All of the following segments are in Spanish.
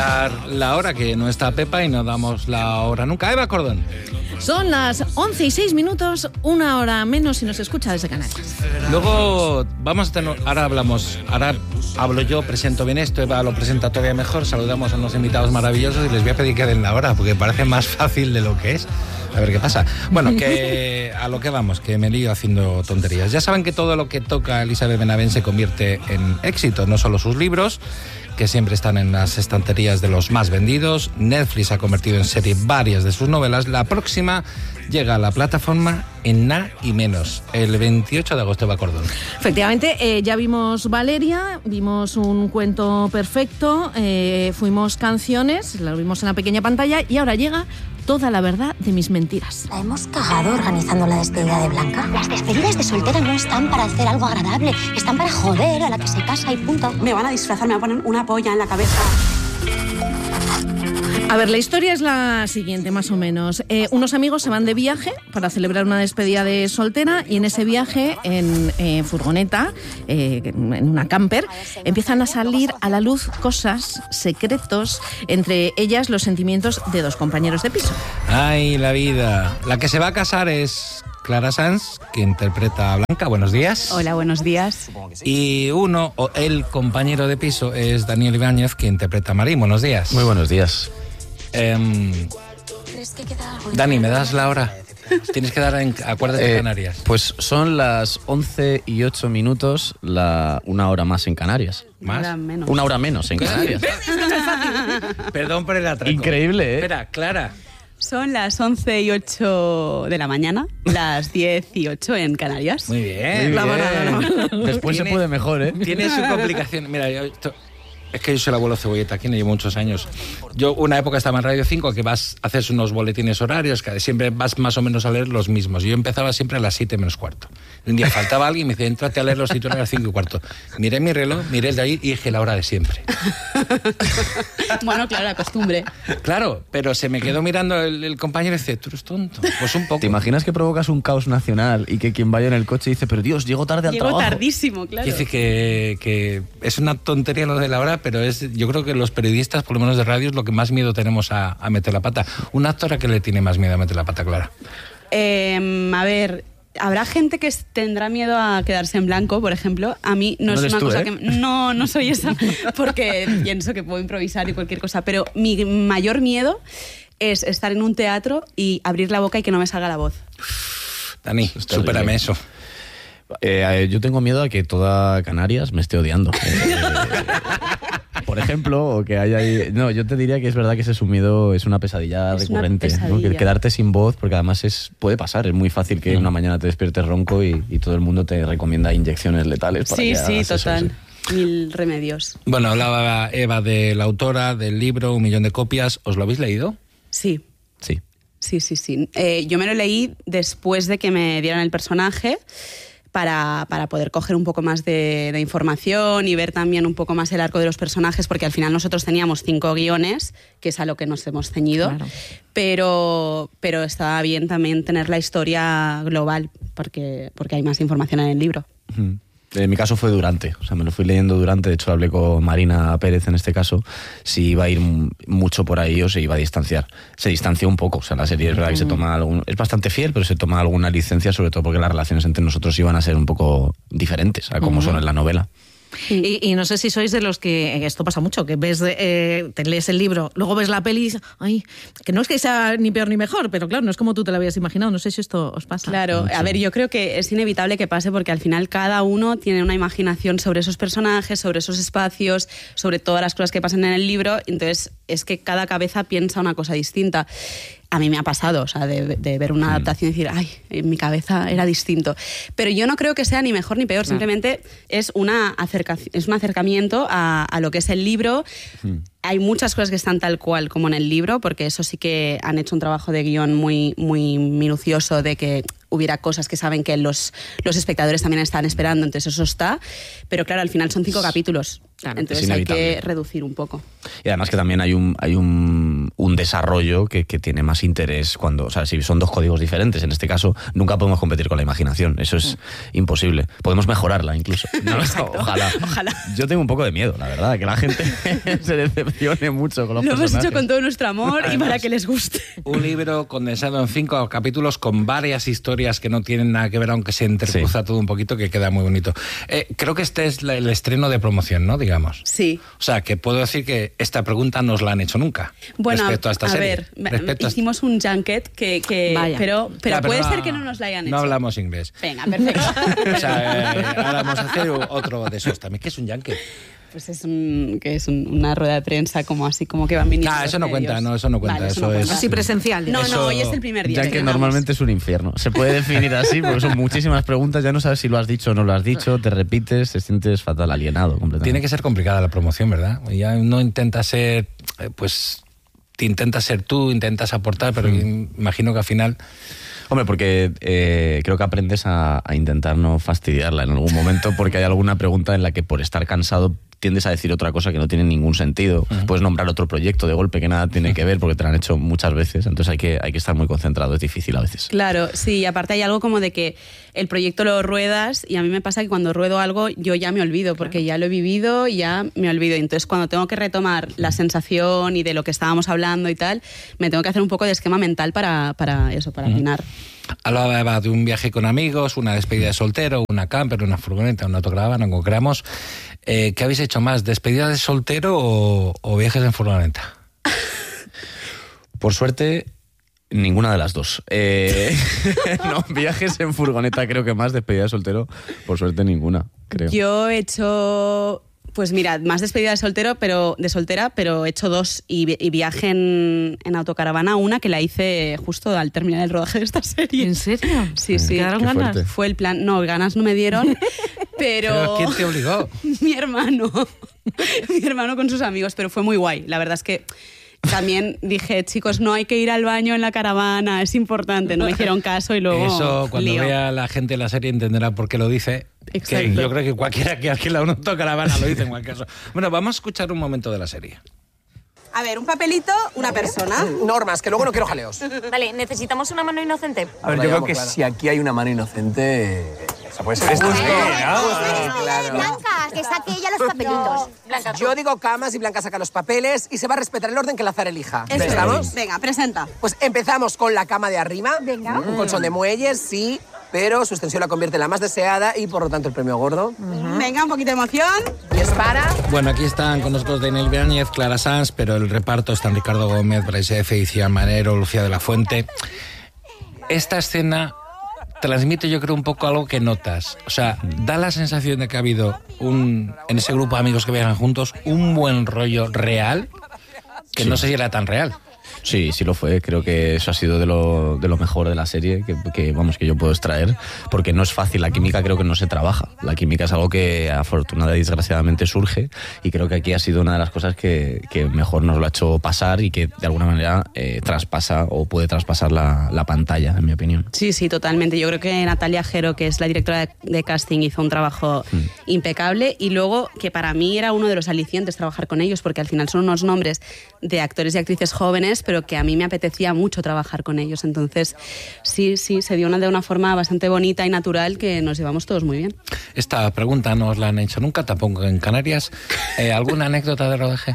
dar la hora, que no está Pepa y no damos la hora nunca. Eva Cordón. Son las 11:06, 1 hora menos si nos escucha desde Canarias. Luego vamos a tener, ahora hablo yo, presento bien esto, Eva lo presenta todavía mejor, saludamos a unos invitados maravillosos y les voy a pedir que den la hora, porque parece más fácil de lo que es. A ver qué pasa. Bueno, que a lo que vamos, que me lío haciendo tonterías. Ya saben que todo lo que toca Elizabeth Benavent se convierte en éxito, no solo sus libros, que siempre están en las estanterías de los más vendidos. Netflix ha convertido en serie varias de sus novelas. La próxima llega a la plataforma en nada y menos, el 28 de agosto, Eva Cordón. Efectivamente, ya vimos Valeria, vimos un cuento perfecto, fuimos canciones, lo vimos en la pequeña pantalla y ahora llega Toda la verdad de mis mentiras. La hemos cagado organizando la despedida de Blanca. Las despedidas de soltera no están para hacer algo agradable, están para joder a la que se casa y punto. Me van a disfrazar, me van a poner una polla en la cabeza. A ver, la historia es la siguiente, más o menos. Unos amigos se van de viaje para celebrar una despedida de soltera y en ese viaje, en furgoneta, en una camper, empiezan a salir a la luz cosas, secretos, entre ellas los sentimientos de dos compañeros de piso. ¡Ay, la vida! La que se va a casar es Clara Sanz, que interpreta a Blanca. Buenos días. Hola, buenos días. Y el compañero de piso es Daniel Ibáñez, que interpreta a Marín. Buenos días. Muy buenos días. Dani, ¿me das la hora? Tienes que dar en Acuérdate de Canarias. Pues son las 11:08, una hora más en Canarias. ¿Más? Una hora menos en Canarias. Perdón por el atraco. Increíble, ¿eh? Espera, Clara. Son las 11:08 de la mañana, las 10:08 en Canarias. Muy bien. Después se puede mejor, ¿eh? Tiene su complicación. Mira, es que yo soy el abuelo Cebolleta, aquí no llevo muchos años. Yo una época estaba en Radio 5, que vas a hacer unos boletines horarios, que siempre vas más o menos a leer los mismos. Yo empezaba siempre a las 7 menos cuarto. Un día faltaba alguien y me dice, entrate a leer los titulares a las 5 y cuarto. Miré mi reloj, miré el de ahí y dije la hora de siempre. Bueno, claro, la costumbre. Claro, pero se me quedó mirando el compañero y dice, tú eres tonto. Pues un poco. ¿Te imaginas que provocas un caos nacional y que quien vaya en el coche dice, pero Dios, llego tarde al trabajo? Llego tardísimo, claro. Dice que es una tontería lo de la hora, pero yo creo que los periodistas, por lo menos de radio, es lo que más miedo tenemos a meter la pata. ¿Una actora que le tiene más miedo a meter la pata, Clara? A ver, habrá gente que tendrá miedo a quedarse en blanco, por ejemplo. A mí no es una cosa que... No soy esa, porque pienso que puedo improvisar y cualquier cosa. Pero mi mayor miedo es estar en un teatro y abrir la boca y que no me salga la voz. Dani, supérame eso. Yo tengo miedo a que toda Canarias me esté odiando. Por ejemplo, o que haya ahí... No, yo te diría que es verdad que ese es un miedo, es una pesadilla recurrente. Una pesadilla. ¿No? Que quedarte sin voz, porque además puede pasar, es muy fácil que una mañana te despiertes ronco y todo el mundo te recomienda inyecciones letales. Para que sí, total. Eso, sí. 1000 remedios. Bueno, hablaba Eva de la autora, del libro, 1 millón de copias. ¿Os lo habéis leído? Sí. Sí. Sí. Yo me lo leí después de que me dieran el personaje, para poder coger un poco más de información y ver también un poco más el arco de los personajes, porque al final nosotros teníamos 5 guiones, que es a lo que nos hemos ceñido, claro. pero estaba bien también tener la historia global, porque hay más información en el libro. En mi caso fue durante, o sea, me lo fui leyendo durante. De hecho hablé con Marina Pérez en este caso, si iba a ir mucho por ahí o se iba a distanciar. Se distanció un poco, o sea, la serie es verdad que se toma es bastante fiel, pero se toma alguna licencia, sobre todo porque las relaciones entre nosotros iban a ser un poco diferentes a como son en la novela. Y no sé si sois de los que, esto pasa mucho, que ves te lees el libro, luego ves la peli y dices, ay, que no es que sea ni peor ni mejor, pero claro, no es como tú te lo habías imaginado. No sé si esto os pasa. Claro, a ver, yo creo que es inevitable que pase, porque al final cada uno tiene una imaginación sobre esos personajes, sobre esos espacios, sobre todas las cosas que pasan en el libro, entonces es que cada cabeza piensa una cosa distinta. A mí me ha pasado, o sea, de ver una adaptación y decir, ay, en mi cabeza era distinto. Pero yo no creo que sea ni mejor ni peor, simplemente es un acercamiento a lo que es el libro. Hay muchas cosas que están tal cual como en el libro, porque eso sí que han hecho un trabajo de guión muy, muy minucioso, de que hubiera cosas que saben que los espectadores también están esperando, entonces eso está. Pero claro, al final son 5 capítulos, claro, entonces hay que reducir un poco. Y además que también hay un desarrollo que tiene más interés cuando, o sea, si son dos códigos diferentes, en este caso nunca podemos competir con la imaginación, eso es imposible. Podemos mejorarla incluso. No, ojalá. Yo tengo un poco de miedo, la verdad, que la gente se decepcione mucho con los personajes. Lo hemos hecho con todo nuestro amor y para que les guste. Un libro condensado en 5 capítulos con varias historias que no tienen nada que ver, aunque se intercruza todo un poquito, que queda muy bonito. Creo que este es el estreno de promoción, ¿no? Digamos. Sí. O sea, que puedo decir que esta pregunta no os la han hecho nunca. Bueno, respecto a esta serie. Hicimos un junket pero puede ser que no nos la hayan hecho. No hablamos inglés. Venga, perfecto. O sea, ahora vamos a hacer otro de esos también. ¿Qué es un junket? Pues es una rueda de prensa como que van viniendo. Eso no cuenta, eso no cuenta. Vale, eso es así presencial. No, hoy es el primer día. Ya que normalmente es un infierno. Se puede definir así porque son muchísimas preguntas, ya no sabes si lo has dicho o no lo has dicho, te repites, te sientes fatal, alienado completamente. Tiene que ser complicada la promoción, ¿verdad? Ya no intenta ser, pues, te intentas ser tú, intentas aportar, pero imagino que al final... Hombre, porque creo que aprendes a intentar no fastidiarla en algún momento, porque hay alguna pregunta en la que por estar cansado tiendes a decir otra cosa que no tiene ningún sentido. Puedes nombrar otro proyecto de golpe que nada tiene que ver porque te lo han hecho muchas veces, entonces hay que estar muy concentrado, es difícil a veces. Claro, sí, y aparte hay algo como de que el proyecto lo ruedas y a mí me pasa que cuando ruedo algo yo ya me olvido, porque ya lo he vivido y ya me olvido. Entonces cuando tengo que retomar la sensación y de lo que estábamos hablando y tal, me tengo que hacer un poco de esquema mental para afinar. Hablaba de un viaje con amigos, una despedida de soltero, una camper, una furgoneta, una autocaravana, como queramos. ¿Qué habéis hecho más? ¿Despedida de soltero o viajes en furgoneta? Por suerte, ninguna de las dos. No, viajes en furgoneta creo que más, despedida de soltero, por suerte ninguna, creo. Yo he hecho... Pues mira, más despedida de soltera, pero he hecho 2 y viaje en autocaravana, una que la hice justo al terminar el rodaje de esta serie. ¿En serio? Sí. ¿Quedaron ganas? Fuerte. Fue el plan, no, ganas no me dieron, pero ¿Quién te obligó? Mi hermano con sus amigos, pero fue muy guay. La verdad es que también dije, chicos, no hay que ir al baño en la caravana, es importante. No me hicieron caso y luego... Eso, cuando lío. vea la gente la serie entenderá por qué lo dice. Exacto. Que yo creo que cualquiera que alquila una autocaravana lo dice en cualquier caso. Bueno, vamos a escuchar un momento de la serie. A ver, un papelito, una persona. Normas, que luego no quiero jaleos. Vale, necesitamos una mano inocente. A ver, yo creo que si aquí hay una mano inocente, esa puede ser esta. Blanca, que saque ella los papelitos. Blanca, Yo digo camas y Blanca saca los papeles y se va a respetar el orden que el azar elija. Eso es. ¿Estamos? Venga, presenta. Pues empezamos con la cama de arriba. Venga. Un colchón de muelles, sí, pero su extensión la convierte en la más deseada y por lo tanto el premio gordo. Venga, un poquito de emoción. Y es para... Bueno, aquí están con nosotros Daniel Ibáñez, Clara Sanz, pero el reparto están Ricardo Gómez, Bryce F., Iciar Manero, Lucía de la Fuente. Esta escena transmite, yo creo, un poco algo que notas. O sea, da la sensación de que ha habido en ese grupo de amigos que viajan juntos, un buen rollo real, que no sé si era tan real. Sí, sí lo fue. Creo que eso ha sido de lo mejor de la serie que yo puedo extraer, porque no es fácil. La química creo que no se trabaja. La química es algo que afortunadamente y desgraciadamente surge, y creo que aquí ha sido una de las cosas que mejor nos lo ha hecho pasar y que de alguna manera traspasa o puede traspasar la pantalla, en mi opinión. Sí, totalmente. Yo creo que Natalia Jero, que es la directora de casting, hizo un trabajo impecable, y luego que para mí era uno de los alicientes trabajar con ellos, porque al final son unos nombres de actores y actrices jóvenes, pero que a mí me apetecía mucho trabajar con ellos. Entonces, sí, se dio de una forma bastante bonita y natural que nos llevamos todos muy bien. Esta pregunta no os la han hecho nunca, tampoco en Canarias. ¿Alguna anécdota de rodaje?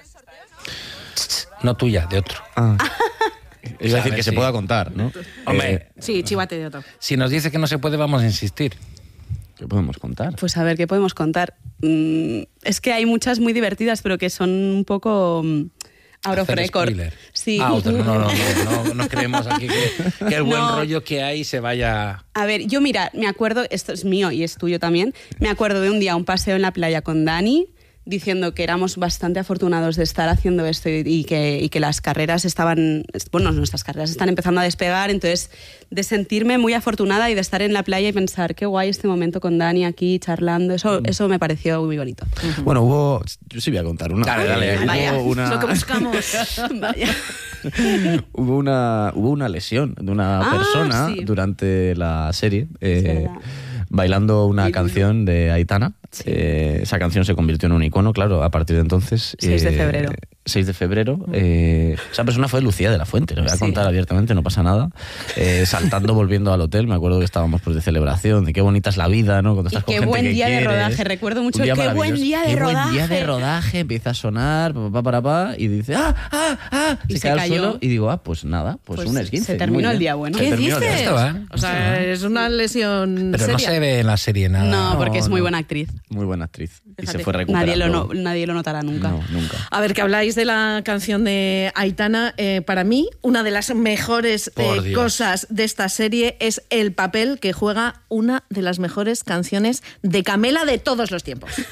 No tuya, de otro. Es decir, que se pueda contar, ¿no? Hombre, Sí, chivate de otro. si nos dice que no se puede, vamos a insistir. ¿Qué podemos contar? Pues a ver, ¿qué podemos contar? Es que hay muchas muy divertidas, pero que son un poco... out of Hacer record. spoiler. Sí. No creemos aquí que el buen rollo que hay se vaya... A ver, yo mira, me acuerdo, esto es mío y es tuyo también, me acuerdo de un día un paseo en la playa con Dani, diciendo que éramos bastante afortunados de estar haciendo esto y que las carreras nuestras carreras están empezando a despegar, entonces de sentirme muy afortunada y de estar en la playa y pensar qué guay este momento con Dani aquí charlando, eso me pareció muy bonito. Bueno, yo sí voy a contar una. Dale. Vaya, Lo que buscamos. Vaya. Hubo una lesión de una persona sí. durante la serie, verdad. bailando una canción de Aitana. Esa canción se convirtió en un icono, claro, a partir de entonces. 6 de febrero. 6 de febrero. Esa persona fue Lucía de la Fuente, lo voy a contar abiertamente, no pasa nada. Saltando, volviendo al hotel, me acuerdo que estábamos pues de celebración, de qué bonita es la vida, ¿no? Cuando estás con qué gente buen que día de quieres. rodaje, recuerdo mucho Qué buen día de rodaje. Buen día de rodaje, empieza a sonar, y dice, Y se se cae al cayó. suelo y digo, pues nada, pues un esguince. se terminó muy el bien. día bueno. Se ¿Qué terminó el día. dices? Esto va. O sea, es una lesión Pero no seria. se ve en la serie nada. No, porque es muy no. buena actriz. Muy buena actriz. Y Fíjate, se fue recuperando. nadie lo notará nunca. No, nunca. A ver, que habláis de la canción de Aitana. Para mí, una de las mejores Por Dios. cosas de esta serie es el papel que juega una de las mejores canciones de Camela de todos los tiempos.